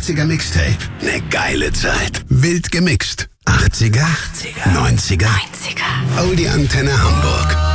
80er Mixtape. Ne geile Zeit. Wild gemixt. 80er, 90er. Oldie Antenne Hamburg.